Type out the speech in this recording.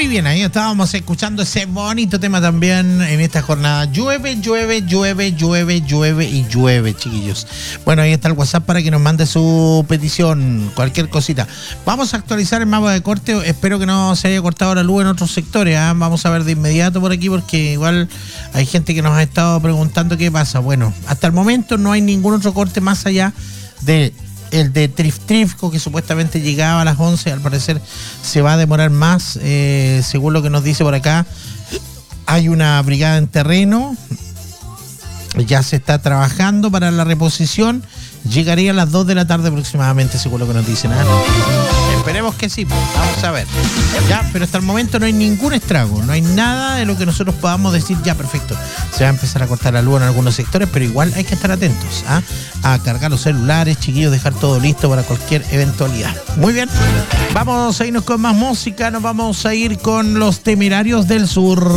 Muy bien, ahí estábamos escuchando ese bonito tema también en esta jornada. Llueve, llueve, llueve, llueve, llueve y llueve, chiquillos. Bueno, ahí está el WhatsApp para que nos mande su petición, cualquier cosita. Vamos a actualizar el mapa de corte. Espero que no se haya cortado la luz en otros sectores. Vamos a ver de inmediato por aquí porque igual hay gente que nos ha estado preguntando qué pasa. Bueno, hasta el momento no hay ningún otro corte más allá de el de Trifco, que supuestamente llegaba a las 11, al parecer se va a demorar más, según lo que nos dice por acá. Hay una brigada en terreno, ya se está trabajando para la reposición, llegaría a las 2 de la tarde aproximadamente, según lo que nos dicen. Esperemos que sí, vamos a ver. Ya, pero hasta el momento no hay ningún estrago, no hay nada de lo que nosotros podamos decir, ya perfecto, se va a empezar a cortar la luz en algunos sectores, pero igual hay que estar atentos a cargar los celulares, chiquillos, dejar todo listo para cualquier eventualidad. Muy bien, vamos a irnos con más música, nos vamos a ir con Los Temerarios del Sur.